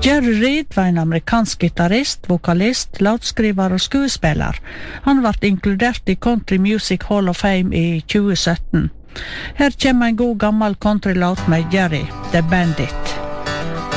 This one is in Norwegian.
Jerry Reed var en amerikansk gitarrist, vokalist, låtskriver og skuespiller. Han ble inkludert i Country Music Hall of Fame i 2017. Her kommer en god gammel countrylåt med Jerry, The Bandit.